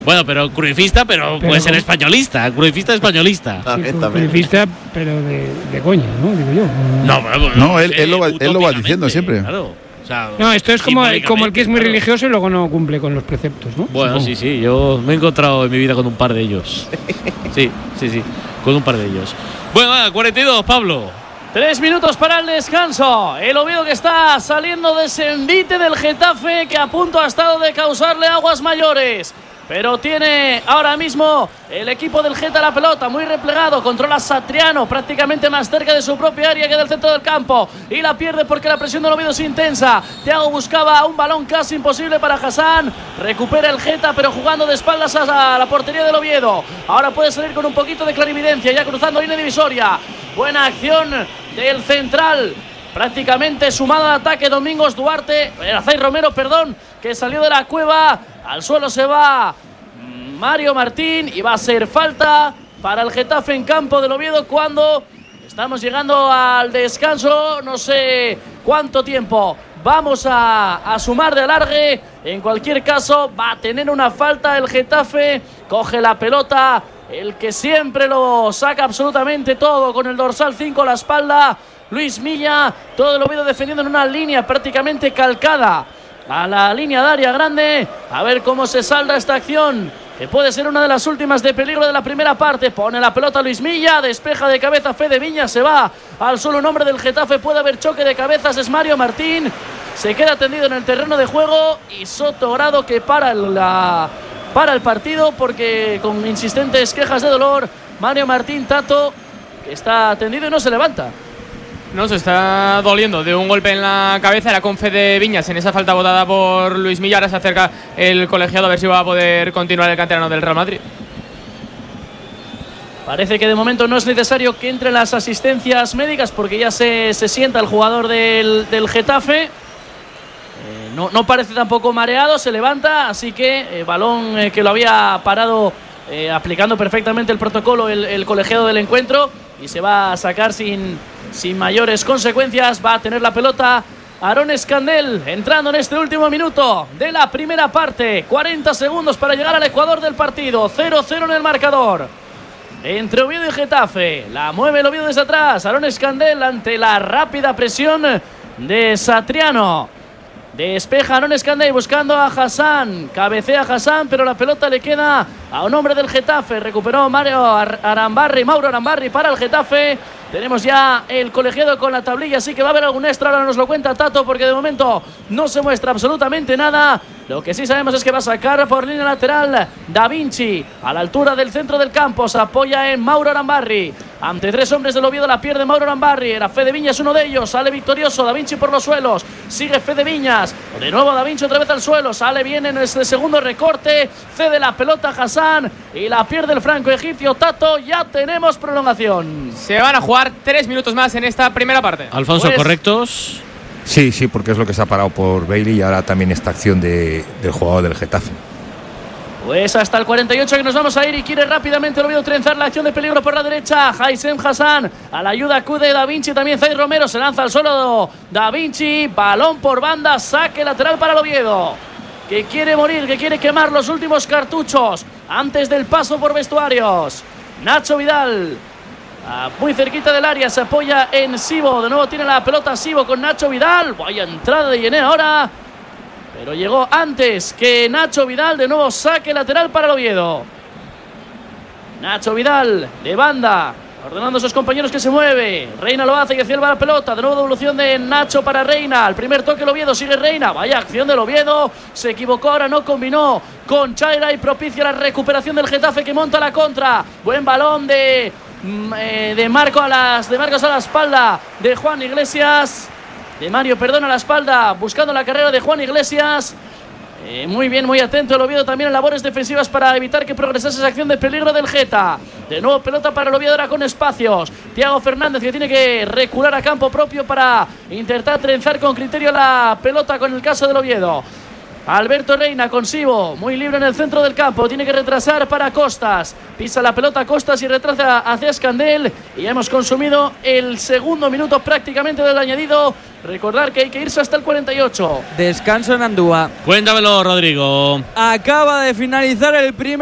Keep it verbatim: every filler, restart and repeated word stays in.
Bueno, pero cruifista, pero, pero puede ser españolista. Cruifista, españolista. Sí, cruifista, pero de, de coña, ¿no? Digo yo. No, bueno, no, él, él, lo va, él lo va diciendo siempre. Claro. O sea, no, esto es como, como el que es muy claro. religioso y luego no cumple con los preceptos, ¿no? Bueno, Supongo. sí, sí. Yo me he encontrado en mi vida con un par de ellos. Sí, sí, sí. Con un par de ellos. Bueno, nada, cuarenta y dos, Pablo. Tres minutos para el descanso. El Oviedo que está saliendo de ese envite del Getafe, que a punto ha estado de causarle aguas mayores. Pero tiene ahora mismo el equipo del Geta la pelota, muy replegado, controla Satriano, prácticamente más cerca de su propia área que del centro del campo, y la pierde porque la presión del Oviedo es intensa. Thiago buscaba un balón casi imposible para Hassan, recupera el Geta pero jugando de espaldas a la portería del Oviedo. Ahora puede salir con un poquito de clarividencia, ya cruzando línea divisoria. Buena acción del central, prácticamente sumado al ataque Domingos Duarte, Azay Romero, perdón, que salió de la cueva. Al suelo se va Mario Martín y va a ser falta para el Getafe en campo del Oviedo cuando estamos llegando al descanso. No sé cuánto tiempo vamos a, a sumar de alargue. En cualquier caso va a tener una falta el Getafe. Coge la pelota el que siempre lo saca absolutamente todo con el dorsal cinco a la espalda, Luis Milla. Todo el Oviedo defendiendo en una línea prácticamente calcada a la línea de área grande. A ver cómo se salda esta acción, que puede ser una de las últimas de peligro de la primera parte. Pone la pelota Luis Milla, despeja de cabeza Fede Viñas, se va al solo un hombre del Getafe. Puede haber choque de cabezas, es Mario Martín. Se queda tendido en el terreno de juego y Soto Grado que para, la, para el partido porque con insistentes quejas de dolor. Mario Martín, Tato, que está tendido y no se levanta. No, se está doliendo de un golpe en la cabeza. Era con Fede Viñas en esa falta botada por Luis Milla. Ahora se acerca el colegiado a ver si va a poder continuar el canterano del Real Madrid. Parece que de momento no es necesario que entren las asistencias médicas porque ya se, se sienta el jugador del, del Getafe. Eh, no, no parece tampoco mareado, se levanta, así que eh, balón eh, que lo había parado eh, aplicando perfectamente el protocolo el, el colegiado del encuentro y se va a sacar sin... sin mayores consecuencias. Va a tener la pelota Aarón Escandel entrando en este último minuto de la primera parte. cuarenta segundos para llegar al ecuador del partido. cero cero en el marcador entre Oviedo y Getafe. La mueve el Oviedo desde atrás. Aarón Escandel ante la rápida presión de Satriano. Despeja Aarón Escandel buscando a Hassan. Cabecea Hassan, pero la pelota le queda a un hombre del Getafe. Recuperó Mario Arambarri, Mauro Arambarri para el Getafe. Tenemos ya el colegiado con la tablilla, así que va a haber algún extra. Ahora nos lo cuenta Tato, porque de momento no se muestra absolutamente nada. Lo que sí sabemos es que va a sacar por línea lateral Da Vinci a la altura del centro del campo. Se apoya en Mauro Arambarri. Ante tres hombres del Oviedo la pierde Mauro Arambarri. Era Fede Viñas uno de ellos. Sale victorioso Da Vinci por los suelos. Sigue Fede Viñas. De nuevo Da Vinci otra vez al suelo. Sale bien en este segundo recorte. Cede la pelota a Hassan y la pierde el franco egipcio. Tato, ya tenemos prolongación. Se van a jugar tres minutos más en esta primera parte. Alfonso, pues, ¿correctos? Sí, sí, porque es lo que se ha parado por Bailey y ahora también esta acción de, del jugador del Getafe. Pues hasta el cuarenta y ocho que nos vamos a ir y quiere rápidamente el Oviedo trenzar la acción de peligro por la derecha. Haisem Hassan, a la ayuda acude Da Vinci, también Zay Romero, se lanza al suelo Da Vinci, balón por banda, saque lateral para el Oviedo, que quiere morir, que quiere quemar los últimos cartuchos antes del paso por vestuarios. Nacho Vidal, muy cerquita del área, se apoya en Sibo, de nuevo tiene la pelota Sibo con Nacho Vidal. Vaya entrada de Yené ahora, pero llegó antes que Nacho Vidal. De nuevo saque lateral para el Oviedo. Nacho Vidal de banda, ordenando a sus compañeros que se mueve. Reina lo hace y hacia la pelota. De nuevo devolución de Nacho para Reina. El primer toque el Oviedo, sigue Reina. Vaya acción del Oviedo. Se equivocó, ahora no combinó con Chaira y propicia la recuperación del Getafe que monta la contra. Buen balón de, de, Marco a las, de Marcos a la espalda de Juan Iglesias. De Mario, perdón, a la espalda, buscando la carrera de Juan Iglesias. Eh, muy bien, muy atento el Oviedo también en labores defensivas para evitar que progresase esa acción de peligro del Geta. De nuevo pelota para el Oviedo ahora con espacios. Thiago Fernández que tiene que recular a campo propio para intentar trenzar con criterio la pelota con el caso del Oviedo. Alberto Reina con Sibo, muy libre en el centro del campo, tiene que retrasar para Costas, pisa la pelota Costas y retrasa hacia Escandel y ya hemos consumido el segundo minuto prácticamente del añadido Recordar que hay que irse hasta el cuarenta y ocho. Descanso en Andúa. Cuéntamelo, Rodrigo. Acaba de finalizar el primer